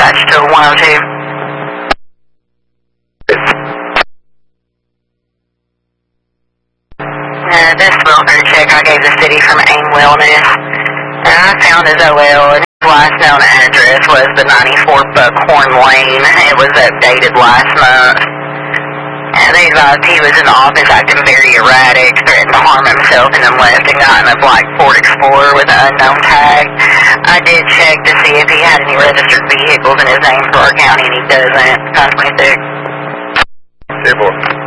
dispatch to 102. This welfare check I gave the city from AIM Wellness. I found his OL, and his last known address was the 94 Buckhorn Lane. It was updated last month. And they advised he was in the office acting very erratic, threatened to harm himself, and then left and got in a black Ford Explorer with an unknown tag. I did check to see if he had any registered vehicles in his name for our county, and he doesn't. 26. Hey, boy.